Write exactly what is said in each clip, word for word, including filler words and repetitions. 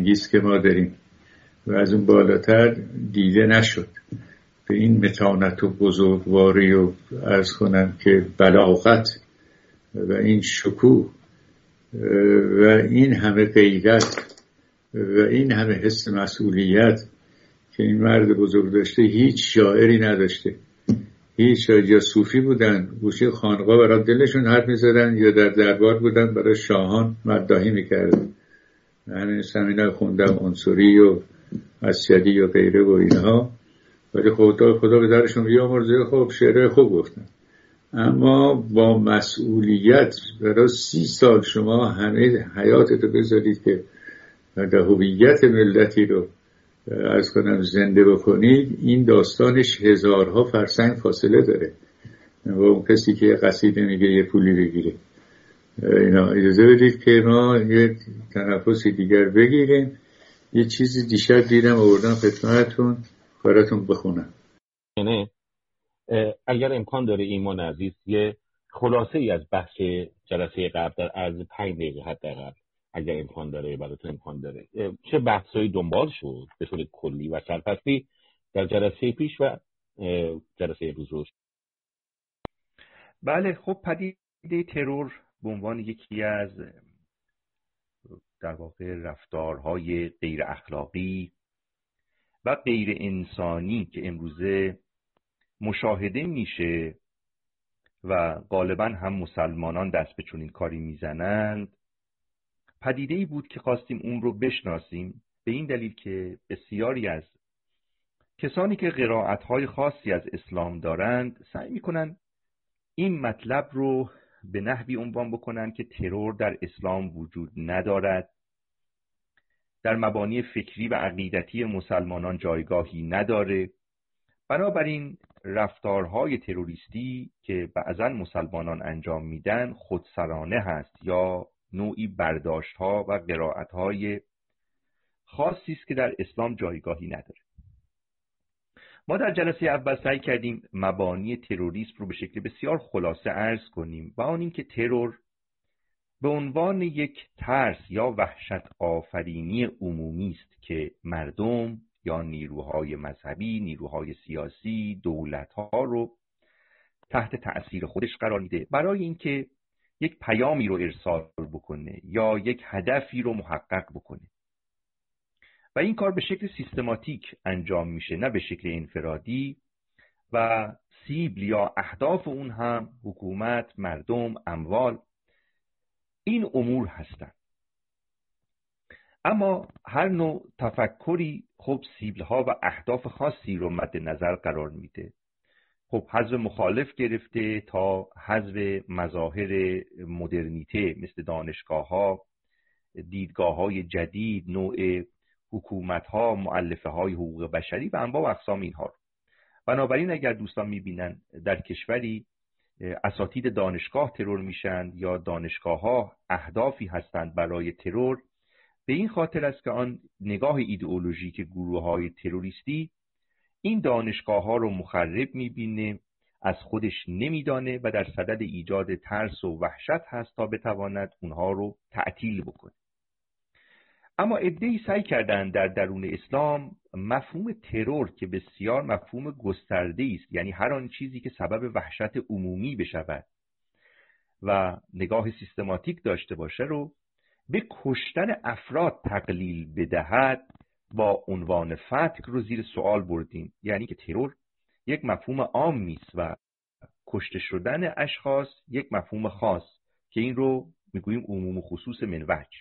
است که ما داریم و از اون بالاتر دیده نشد. به این متانت و بزرگواری و عرض کنم که بلاغت و این شکوه و این همه غیرت و این همه حس مسئولیت که این مرد بزرگ داشته هیچ شاعری نداشته. هیچ شاعر یا صوفی بودن گوشه خانقاه برای دلشون حرف می‌زدن یا در دربار بودن برای شاهان مداحی می‌کردن. همین سمینای خوندم عنصری و مسجدی و غیره و اینها، ولی خدا خدا به درشون بیامرزه. خب شعر خوب گفتن، اما با مسئولیت برای سی سال شما همه حیاتتو بذارید که در هویت ملتی رو عرض کنم زنده بکنید. این داستانش هزارها فرسنگ فاصله داره با اون کسی که قصیده میگه یه پولی بگیره. اینا اجازه بدید که ما یه تنفسی دیگر بگیریم. یه چیزی دیشب دیدم آوردم خدمتتون براتون بخونم. یعنی اگر امکان داره ایمان عزیز یه خلاصه ای از بحث جلسه قبل در عرض پنج دقیقه حداقل اگر امکان داره براتون امکان داره چه بحثایی دنبال شد به طور کلی و سرپستی در جلسه پیش و جلسه امروز. بله خب پدیده ترور به عنوان یکی از در واقع رفتارهای غیر اخلاقی و غیر انسانی که امروزه مشاهده میشه و غالبا هم مسلمانان دست به چنین کاری میزنند، پدیده‌ای بود که خواستیم اون رو بشناسیم، به این دلیل که بسیاری از کسانی که قرائت‌های خاصی از اسلام دارند سعی میکنن این مطلب رو به نحوی عنوان بکنن که ترور در اسلام وجود ندارد، در مبانی فکری و عقیدتی مسلمانان جایگاهی نداره. بنابراین رفتارهای تروریستی که بعضا مسلمانان انجام میدن خودسرانه هست یا نوعی برداشت‌ها و قرائت‌های خاصی است که در اسلام جایگاهی نداره. ما در جلسه اول سعی کردیم مبانی تروریسم رو به شکل بسیار خلاصه عرض کنیم و آن این که ترور به عنوان یک ترس یا وحشت آفرینی عمومی است که مردم یا نیروهای مذهبی، نیروهای سیاسی، دولت‌ها رو تحت تأثیر خودش قرار میده برای اینکه یک پیامی رو ارسال بکنه یا یک هدفی رو محقق بکنه و این کار به شکل سیستماتیک انجام میشه، نه به شکل انفرادی، و سیبل یا اهداف اون هم حکومت، مردم، اموال، این امور هستند. اما هر نوع تفکری خب سیبل‌ها و اهداف خاصی رو مد نظر قرار میده. خب حزب مخالف گرفته تا حزب مظاهر مدرنیته مثل دانشگاه‌ها، دیدگاه‌های جدید، نوع حکومت‌ها، مؤلفه‌های حقوق بشری و انواع و اقسام اینها رو. بنابراین اگر دوستان می‌بینن در کشوری اساتید دانشگاه ترور میشن یا دانشگاه‌ها اهدافی هستند برای ترور، به این خاطر است که آن نگاه ایدئولوژیک گروه‌های تروریستی این دانشگاه‌ها رو مخرب می‌بینه، از خودش نمی‌دانه و در صدد ایجاد ترس و وحشت هست تا بتواند اونها رو تعطیل بکنه. اما عده‌ای سعی کردند در درون اسلام مفهوم ترور که بسیار مفهوم گسترده‌ای است، یعنی هر آن چیزی که سبب وحشت عمومی بشود و نگاه سیستماتیک داشته باشه رو به کشتن افراد تقلیل بدهد، با عنوان فتک رو زیر سوال بردیم. یعنی که ترور یک مفهوم عامی است و کشته شدن اشخاص یک مفهوم خاص که این رو میگوییم عموم و خصوص من وجه.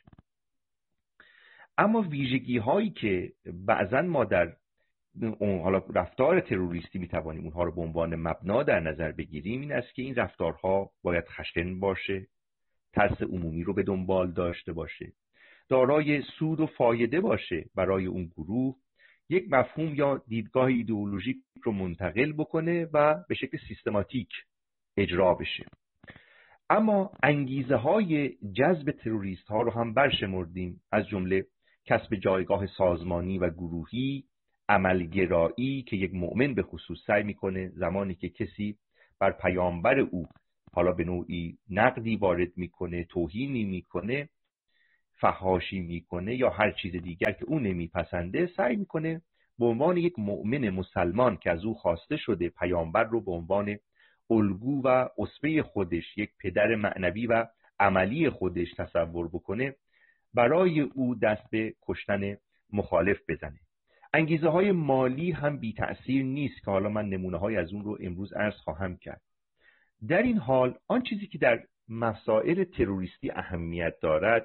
اما ویژگی هایی که بعضا ما در حالا رفتار تروریستی میتوانیم اونها رو به عنوان مبنا در نظر بگیریم این است که این رفتارها باید خشن باشه، ترس عمومی رو به دنبال داشته باشه، دارای سود و فایده باشه برای اون گروه، یک مفهوم یا دیدگاه ایدئولوژیک رو منتقل بکنه و به شکل سیستماتیک اجرا بشه. اما انگیزه های جذب تروریست ها رو هم برشمردیم، از جمله کسب جایگاه سازمانی و گروهی، عملگرایی که یک مؤمن به خصوص سعی میکنه زمانی که کسی بر پیامبر او حالا به نوعی نقدی وارد میکنه، توهینی میکنه، فحاشی میکنه یا هر چیز دیگر که اون نمیپسنده، سعی میکنه به عنوان یک مؤمن مسلمان که از او خواسته شده پیامبر رو به عنوان الگو و اسوه خودش، یک پدر معنوی و عملی خودش تصور بکنه، برای او دست به کشتن مخالف بزنه. انگیزه های مالی هم بی تأثیر نیست که حالا من نمونه های از اون رو امروز عرض خواهم کرد. در این حال آن چیزی که در مسائل تروریستی اهمیت دارد،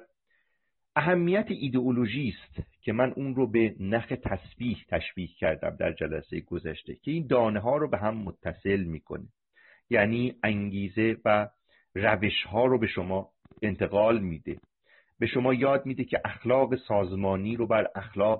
اهمیت ایدئولوژی است که من اون رو به نخ تسبیح تشبیه کردم در جلسه گذشته، که این دانه ها رو به هم متصل میکنه. یعنی انگیزه و روش ها رو به شما انتقال میده، به شما یاد میده که اخلاق سازمانی رو بر اخلاق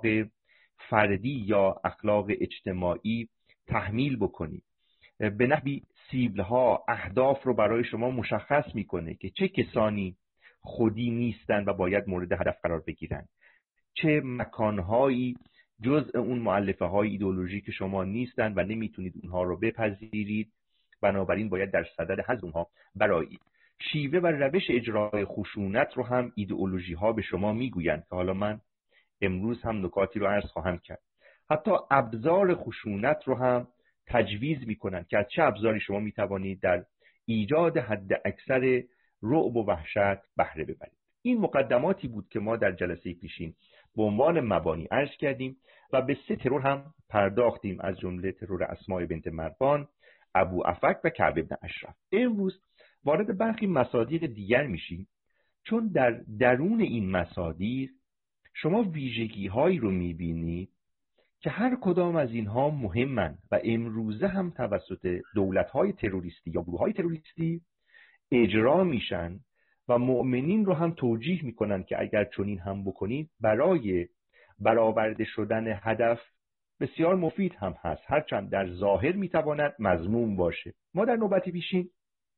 فردی یا اخلاق اجتماعی تحمیل بکنید. به نحوی سیبلها، اهداف رو برای شما مشخص میکنه که چه کسانی خودی نیستن و باید مورد هدف قرار بگیرن، چه مکانهایی جزء اون مؤلفه های ایدئولوژیک شما نیستن و نمیتونید اونها رو بپذیرید، بنابراین باید در صدد حذف اونها برایید. شیوه و روش اجرای خشونت رو هم ایدئولوژی ها به شما میگویند که حالا من امروز هم نکاتی رو عرض خواهم کرد. حتی ابزار خشونت رو هم تجویز میکنن که از چه ابزاری شما میتوانید در ایجاد حد اکثر رعب و وحشت بهره ببرید. این مقدماتی بود که ما در جلسه پیشین به عنوان مبانی عرض کردیم و به سه ترور هم پرداختیم، از جمله ترور اسماء بنت مروان، ابو افک و کعب بن اشرف. امروز وارد برخی مصادیق دیگر میشیم، چون در درون این مصادیق شما ویژگی هایی رو میبینید که هر کدام از اینها مهمن و امروزه هم توسط دولت های تروریستی یا گروه های تروریستی اجرا میشن و مؤمنین رو هم توجیه میکنن که اگر چنین هم بکنید برای برآورده شدن هدف بسیار مفید هم هست، هرچند در ظاهر میتواند مذموم باشه. ما در نوبتی پیشین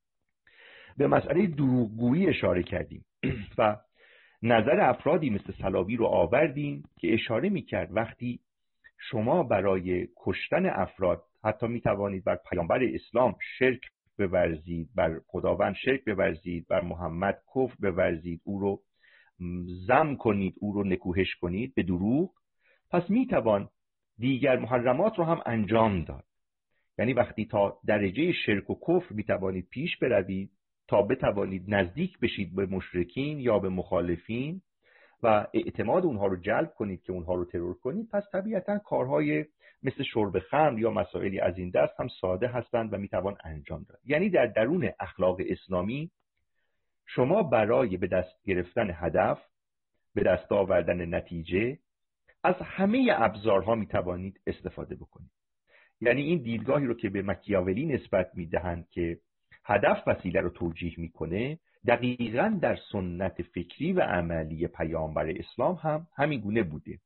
به مسئله دروغگویی اشاره کردیم و نظر افرادی مثل صلابی رو آوردیم که اشاره میکرد وقتی شما برای کشتن افراد حتی میتوانید بر پیامبر اسلام شرک بورزید، بر خداوند شرک بورزید، بر محمد کفر بورزید، او رو ذم کنید، او رو نکوهش کنید به دروغ، پس میتوان دیگر محرمات رو هم انجام داد. یعنی وقتی تا درجه شرک و کفر میتوانید پیش بروید تا بتوانید نزدیک بشید به مشرکین یا به مخالفین و اعتماد اونها رو جلب کنید که اونها رو ترور کنید، پس طبیعتا کارهای مثل شرب خمر یا مسائلی از این دست هم ساده هستند و میتوان انجام داد. یعنی در درون اخلاق اسلامی شما برای به دست گرفتن هدف، به دست آوردن نتیجه، از همه ابزارها میتوانید استفاده بکنید. یعنی این دیدگاهی رو که به مکیاولی نسبت میدهند که هدف وسیله رو توجیه میکنه، دقیقاً در سنت فکری و عملی پیامبر اسلام هم همین گونه بوده.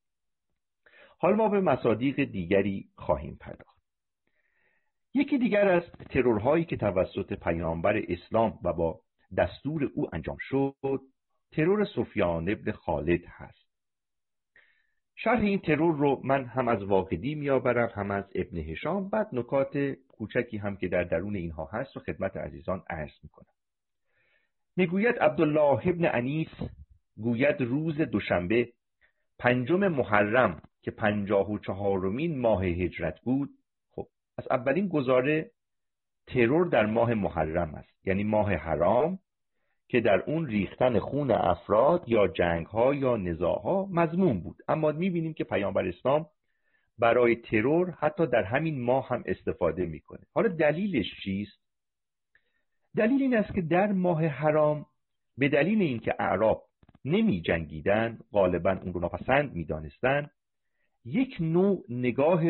حالا ما به مصادیق دیگری خواهیم پرداخت. یکی دیگر از ترورهایی که توسط پیامبر اسلام و با دستور او انجام شد، ترور سفیان ابن خالد هست. شرح این ترور رو من هم از واقدی میآورم هم از ابن هشام، بعد نکات کوچکی هم که در درون اینها هست و خدمت عزیزان عرض میکنم. میگوید عبدالله ابن انیس گوید روز دوشنبه پنجم محرم که پنجاه و چهارمین ماه هجرت بود. خب از اولین گزاره ترور در ماه محرم است، یعنی ماه حرام که در اون ریختن خون افراد یا جنگ‌ها یا نزاع‌ها مذموم بود. اما می‌بینیم که پیامبر اسلام برای ترور حتی در همین ماه هم استفاده می‌کنه. حالا دلیلش چیست؟ دلیل این است که در ماه حرام به دلیل اینکه اعراب نمی جنگیدن، غالبا اون رو ناپسند می‌دانستند، یک نوع نگاه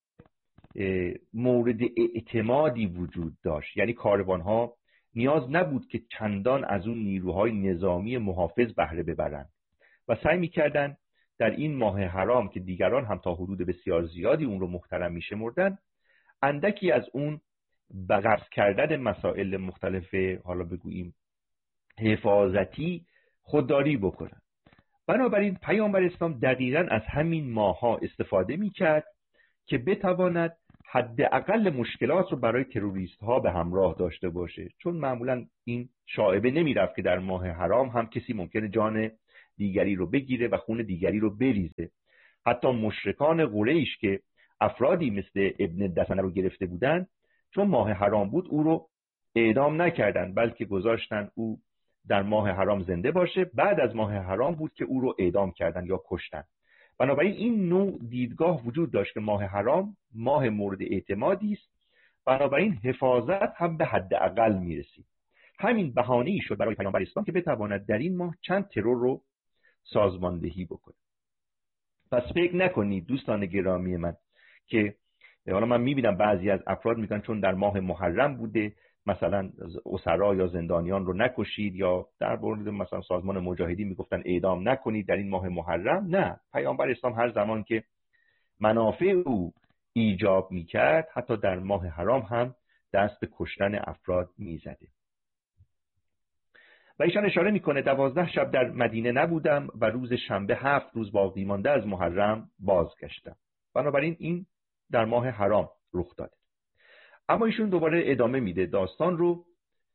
مورد اعتمادی وجود داشت. یعنی کاروان‌ها نیاز نبود که چندان از اون نیروهای نظامی محافظ بهره ببرند و سعی می‌کردند در این ماه حرام که دیگران هم تا حدود بسیار زیادی اون رو محترم می‌شمردند، اندکی از اون بغرض کردن مسائل مختلف، حالا بگوییم حفاظتی، خودداری بکنن. بنابراین پیامبر اسلام دقیقاً از همین ماه‌ها استفاده می‌کرد که بتواند حداقل مشکلات رو برای تروریست ها به همراه داشته باشه، چون معمولا این شایبه نمی رفت که در ماه حرام هم کسی ممکنه جان دیگری رو بگیره و خون دیگری رو بریزه. حتی مشرکان قریش که افرادی مثل ابن دسنه رو گرفته بودن، چون ماه حرام بود او رو اعدام نکردن، بلکه گذاشتن او در ماه حرام زنده باشه. بعد از ماه حرام بود که او رو اعدام کردن یا کشتن. بنابراین این نوع دیدگاه وجود داشت که ماه حرام ماه مورد اعتمادی است، بنابراین حفاظت هم به حد اقل میرسید. همین بهانه‌ای شد برای پیامبر اسلام که بتواند در این ماه چند ترور رو سازماندهی بکنه. پس فکر نکنید دوستان گرامی من که حالا من میبینم بعضی از افراد میگن چون در ماه محرم بوده مثلا اسرا یا زندانیان رو نکشید، یا در مورد مثلا سازمان مجاهدین میگفتن اعدام نکنید در این ماه محرم. نه، پیامبر اسلام هر زمان که منافع او ایجاب میکرد حتی در ماه حرام هم دست به کشتن افراد میزده. و ایشان اشاره میکنه دوازده شب در مدینه نبودم و روز شنبه هفت روز باقی مانده از محرم بازگشتم. بنابراین این در ماه حرام رخ داده. اما ایشون دوباره ادامه میده داستان رو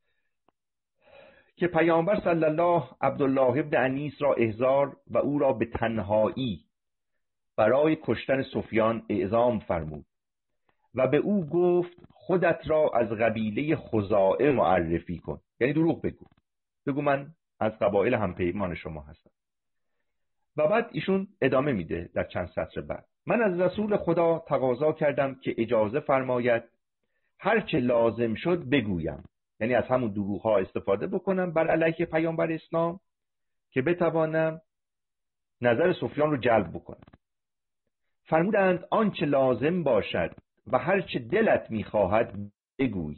که پیامبر صلی الله عبدالله ابن انیس را احضار و او را به تنهایی برای کشتن سفیان اعزام فرمود و به او گفت خودت را از قبیله خزاعه معرفی کن، یعنی دروغ بگو، بگو من از قبایل همپیمان شما هستم. و بعد ایشون ادامه میده در چند سطر بعد: من از رسول خدا تقاضا کردم که اجازه فرماید هر چه لازم شد بگویم، یعنی از همون دروغ ها استفاده بکنم بر علیه پیامبر اسلام که بتوانم نظر سفیان رو جلب بکنم. فرمودند آنچه لازم باشد و هر چه دلت میخواهد بگوی.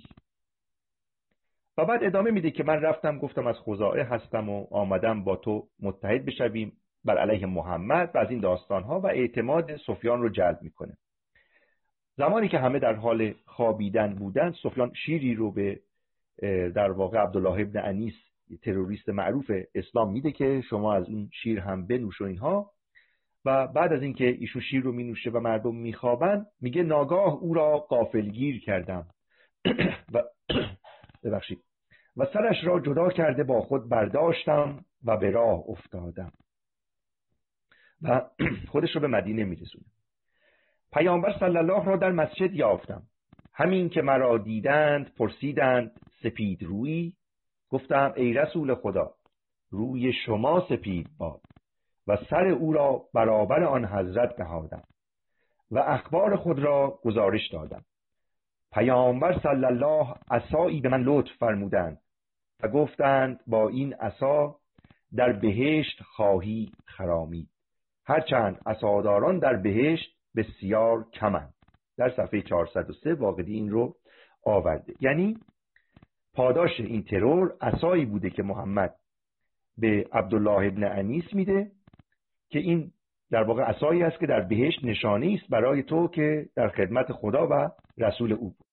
و بعد ادامه میده که من رفتم گفتم از خزاعه هستم و آمدم با تو متحد بشویم بر علیه محمد و از این داستان ها، و اعتماد سفیان رو جلب میکنه. زمانی که همه در حال خوابیدن بودند سفیان شیری رو به در واقع عبدالله ابن انیس تروریست معروف اسلام میده که شما از اون شیر هم بنوش و اینها. و بعد از اینکه ایشون شیر رو مینوشه و مردم میخوابن میگه ناگاه او را غافلگیر کردم و ببخشید و سرش را جدا کرده با خود برداشتم و به راه افتادم و خودش رو به مدینه میرسونه. پیامبر صلی الله را در مسجد یافتم. همین که مرا دیدند پرسیدند سپید رویی؟ گفتم ای رسول خدا روی شما سپید باد، و سر او را برابر آن حضرت نهادم و اخبار خود را گزارش دادم. پیامبر صلی الله عصایی به من لطف فرمودند و گفتند با این عصا در بهشت خواهی خرامید، هرچند عصاداران در بهشت بسیار کمند. در صفحه چهارصد و سه واقعی این رو آورده. یعنی پاداش این ترور عصایی بوده که محمد به عبدالله ابن انیس میده که این در واقع عصایی است که در بهشت نشانی است برای تو که در خدمت خدا و رسول او بود.